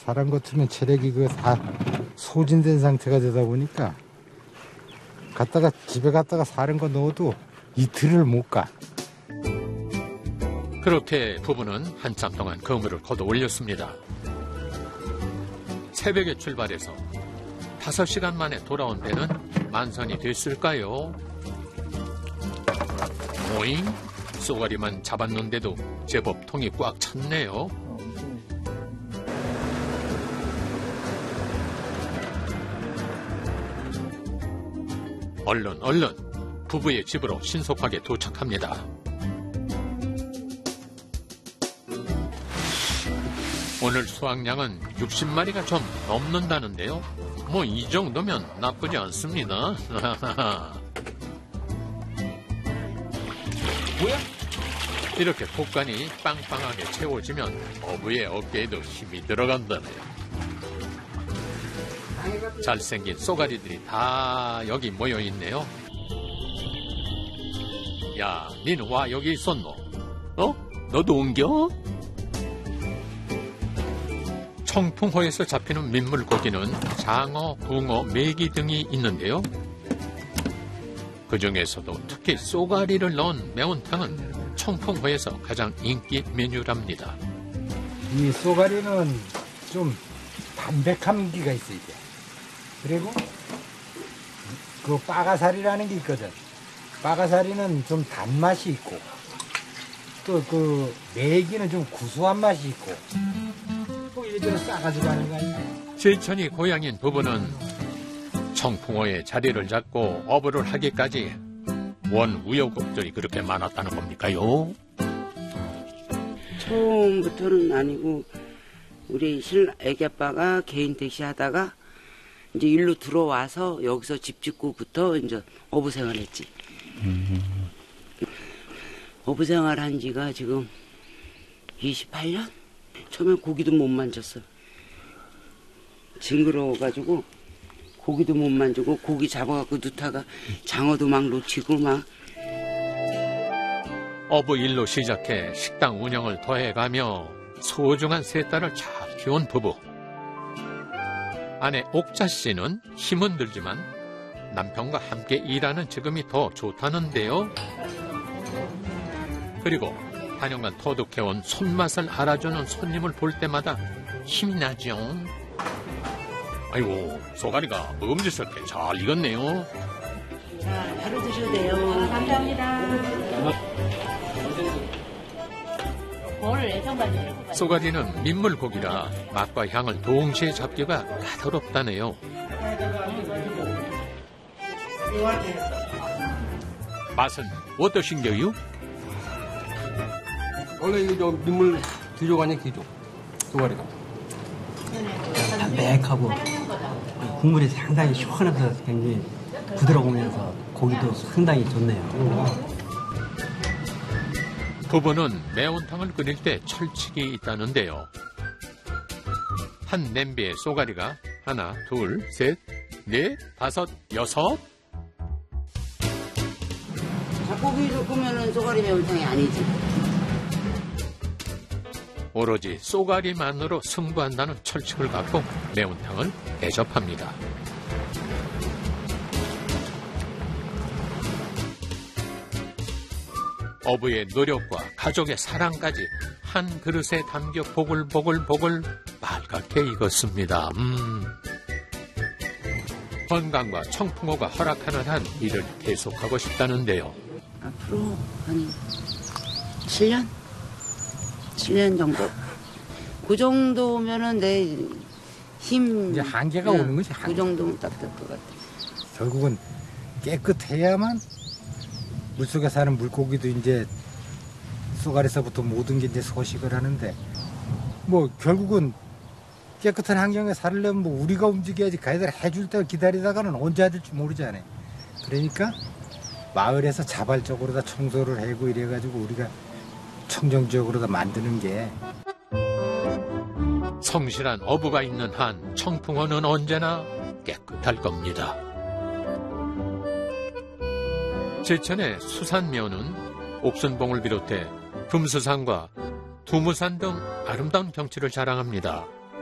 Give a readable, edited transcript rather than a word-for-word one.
자란 것 같으면 체력이 그 다 소진된 상태가 되다 보니까 집에 갔다가 사는 거 넣어도 이틀을 못 가. 그렇게 부부는 한참 동안 그물을 걷어 올렸습니다. 새벽에 출발해서 5시간 만에 돌아온 데는 만선이 됐을까요? 오잉? 쏘가리만 잡았는데도 제법 통이 꽉 찼네요. 얼른 부부의 집으로 신속하게 도착합니다. 오늘 수확량은 60마리가 좀 넘는다는데요. 뭐 이 정도면 나쁘지 않습니다. 뭐야? 이렇게 폭간이 빵빵하게 채워지면 어부의 어깨에도 힘이 들어간다네요. 잘생긴 쏘가리들이 다 여기 모여있네요. 야, 니는 와 여기 있었노? 너도 옮겨? 청풍호에서 잡히는 민물고기는 장어, 붕어, 메기 등이 있는데요. 그중에서도 특히 쏘가리를 넣은 매운탕은 청풍호에서 가장 인기 메뉴랍니다. 이 쏘가리는 좀 담백함기가 있어야 돼. 그리고 그 빠가사리라는 게 있거든. 빠가사리는 좀 단맛이 있고 또 그 메기는 좀 구수한 맛이 있고 또 이래저래 싸가지고 하는 거 아니야? 제천이 고향인 부부는 청풍호에 자리를 잡고 어부를 하기까지 원 우여곡절이 그렇게 많았다는 겁니까요? 처음부터는 아니고 우리 애기 아빠가 개인 택시 하다가 이제 일로 들어와서 여기서 집 짓고부터 이제 어부 생활했지. 어부 생활한 지가 지금 28년? 처음엔 고기도 못 만졌어. 징그러워가지고 고기도 못 만지고 고기 잡아갖고 넣다가 장어도 막 놓치고 막. 어부 일로 시작해 식당 운영을 더해가며 소중한 세 딸을 잘 키운 부부. 아내 옥자 씨는 힘은 들지만 남편과 함께 일하는 지금이 더 좋다는데요. 그리고 단연간 터득해온 손맛을 알아주는 손님을 볼 때마다 힘이 나죠. 아이고, 쏘가리가 먹음직스럽게 잘 익었네요. 자, 바로 드셔도 돼요. 감사합니다. 쏘가리는 민물고기라 맛과 향을 동시에 잡기가 까다롭다네요. 맛은 어떠신가요? 원래 이거 민물 기족 아니야, 기족. 쏘가리가. 담백하고 국물이 상당히 시원해서 굉장히 부드러우면서 고기도 상당히 좋네요. 부부는 매운탕을 끓일 때 철칙이 있다는데요. 한 냄비에 쏘가리가 하나, 둘, 셋, 넷, 다섯, 여섯. 닭고기 섞으면 쏘가리 매운탕이 아니지. 오로지 쏘가리만으로 승부한다는 철칙을 갖고 매운탕을 대접합니다. 어부의 노력과 가족의 사랑까지 한 그릇에 담겨 보글보글 빨갛게 익었습니다. 건강과 청풍호가 허락하는 한 일을 계속하고 싶다는데요. 앞으로 한 7년? 7년 정도? 그 정도면은 내 힘. 이제 한계가 오는 거지. 그 정도면 딱 될 것 같아. 결국은 깨끗해야만 물속에 사는 물고기도 이제 쏘가리서부터 모든 게 이제 서식을 하는데 뭐 결국은 깨끗한 환경에 살려면 뭐 우리가 움직여야지 걔들 해줄 때 기다리다가는 언제 해줄지 모르잖아요. 그러니까 마을에서 자발적으로 다 청소를 하고 이래가지고 우리가 청정지역으로 다 만드는 게. 성실한 어부가 있는 한 청풍호는 언제나 깨끗할 겁니다. 제천의 수산면은 옥순봉을 비롯해 금수산과 두무산 등 아름다운 경치를 자랑합니다.